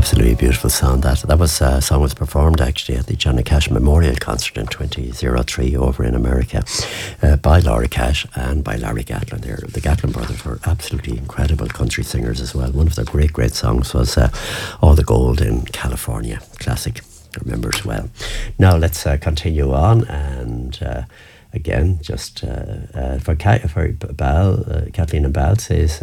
Absolutely beautiful song. That was song was performed actually at the Johnny Cash Memorial Concert in 2003 over in America by Laura Cash and by Larry Gatlin. The Gatlin brothers were absolutely incredible country singers as well. One of their great songs was All the Gold in California. Classic. I remember it well. Now let's continue on and again, just for Bal, Kathleen and Bal says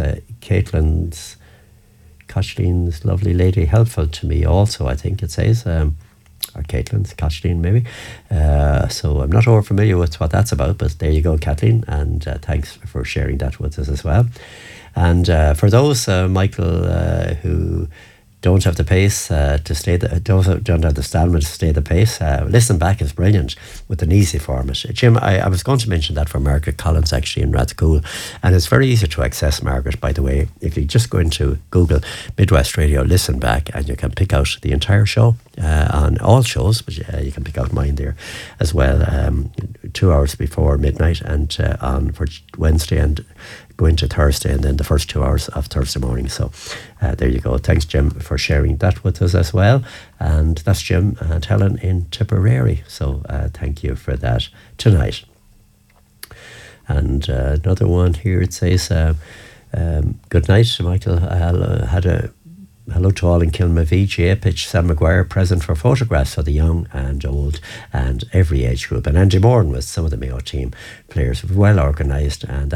Cathleen's lovely lady helpful to me also, I think it says, or Caitlin's, Kathleen maybe. So I'm not over familiar with what that's about, but there you go, Kathleen, and thanks for sharing that with us as well. And for those, Michael, who don't have the pace to stay, don't have the stamina to stay the pace. Listen Back is brilliant with an easy format. Jim, I was going to mention that for Margaret Collins actually in Rathcoole, and it's very easy to access Margaret, by the way. If you just go into Google Midwest Radio Listen Back, and you can pick out the entire show on all shows, but you can pick out mine there as well, 2 hours before midnight, and on for Wednesday and go into Thursday, and then the first 2 hours of Thursday morning. So there you go. Thanks, Jim, for sharing that with us as well. And that's Jim and Helen in Tipperary. So thank you for that tonight. And another one here, it says, good night, Michael. Hello to all in Kilmavee, GA Pitch, Sam Maguire, present for photographs for the young and old and every age group. And Andy Moran was some of the Mayo team players, well organised, and